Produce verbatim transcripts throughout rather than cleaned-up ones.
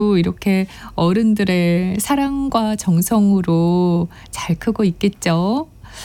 이렇게 어른들의 사랑과 정성으로 잘 크고 있겠죠.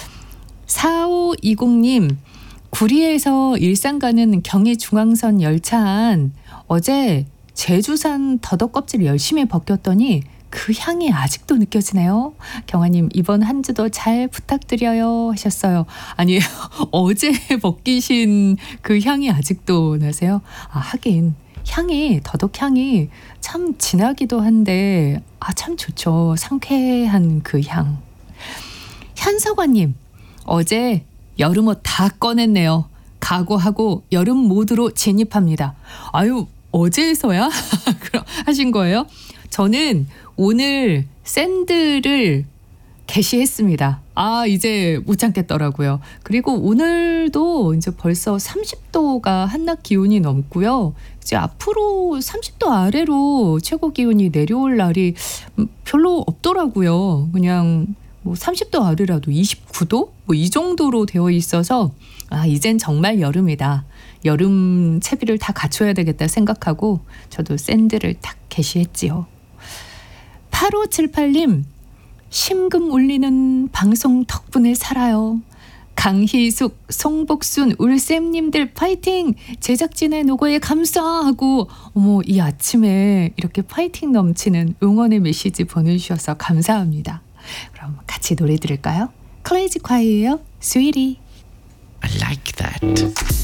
사오이공님, 구리에서 일산 가는 경의중앙선 열차 안 어제 제주산 더덕껍질 열심히 벗겼더니 그 향이 아직도 느껴지네요. 경아님, 이번 한 주도 잘 부탁드려요 하셨어요. 아니, 어제 벗기신 그 향이 아직도 나세요? 아, 하긴 향이, 더덕 향이 참 진하기도 한데 아, 참 좋죠. 상쾌한 그 향. 현서관님, 어제 여름옷 다 꺼냈네요. 각오하고 여름 모드로 진입합니다. 아유, 어제서야 그럼 하신 거예요? 저는 오늘 샌들을 개시했습니다. 아, 이제 못 참겠더라고요. 그리고 오늘도 이제 벌써 삼십 도가 한낮 기온이 넘고요. 이제 앞으로 삼십 도 아래로 최고 기온이 내려올 날이 별로 없더라고요. 그냥 뭐 삼십 도 아래라도 이십구 도? 뭐 이 정도로 되어 있어서 아, 이젠 정말 여름이다. 여름 채비를 다 갖춰야 되겠다 생각하고 저도 샌들을 딱 개시했지요. 팔오칠팔님, 심금 울리는 방송 덕분에 살아요. 강희숙, 송복순, 울쌤님들 파이팅! 제작진의 노고에 감사하고 어머, 이 아침에 이렇게 파이팅 넘치는 응원의 메시지 보내주셔서 감사합니다. 그럼 같이 노래 들을까요? 클레이지 콰이예요. 스위리. I like that.